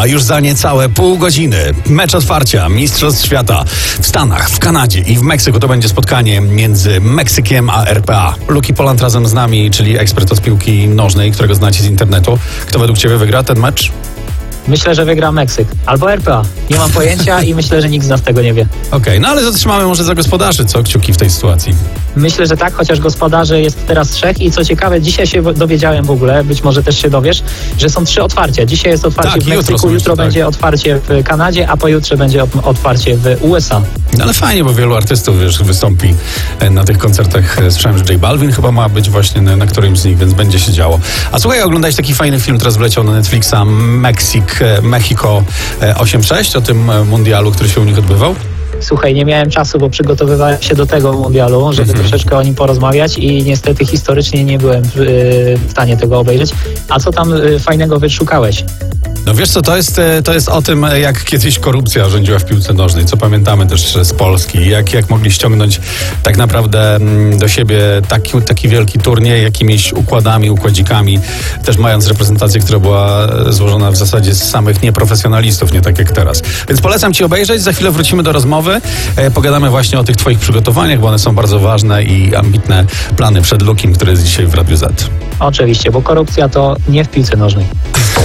a już za niecałe pół godziny mecz otwarcia Mistrzostw Świata w Stanach, w Kanadzie i w Meksyku. To będzie spotkanie między Meksykiem a RPA. Luki Poland razem z nami, czyli ekspert od piłki nożnej, którego znacie z internetu. Kto według Ciebie wygra ten mecz? Myślę, że wygra Meksyk albo RPA. Nie mam pojęcia i myślę, że nikt z nas tego nie wie. Okej, no ale zatrzymamy może za gospodarzy, co? Kciuki w tej sytuacji. Myślę, że tak, chociaż gospodarzy jest teraz 3 i co ciekawe, dzisiaj się dowiedziałem w ogóle, być może też się dowiesz, że są 3 otwarcia. Dzisiaj jest otwarcie Tak, w Meksyku, jutro będzie otwarcie w Kanadzie, a pojutrze będzie otwarcie w USA. No ale fajnie, bo wielu artystów, wystąpi na tych koncertach. Słyszałem, że J Balvin chyba ma być właśnie na którymś z nich, więc będzie się działo. A słuchaj, oglądałeś taki fajny film, teraz wleciał na Netflixa, Mexico 8-6, o tym mundialu, który się u nich odbywał? Słuchaj, nie miałem czasu, bo przygotowywałem się do tego mundialu, żeby troszeczkę o nim porozmawiać i niestety historycznie nie byłem w stanie tego obejrzeć. A co tam fajnego wyszukałeś? No wiesz co, to jest o tym, jak kiedyś korupcja rządziła w piłce nożnej, co pamiętamy też z Polski, jak mogli ściągnąć tak naprawdę do siebie taki wielki turniej, jakimiś układzikami, też mając reprezentację, która była złożona w zasadzie z samych nieprofesjonalistów, nie tak jak teraz. Więc polecam Ci obejrzeć, za chwilę wrócimy do rozmowy, pogadamy właśnie o tych Twoich przygotowaniach, bo one są bardzo ważne i ambitne plany przed Lukim, który jest dzisiaj w Radiu Z. Oczywiście, bo korupcja to nie w piłce nożnej.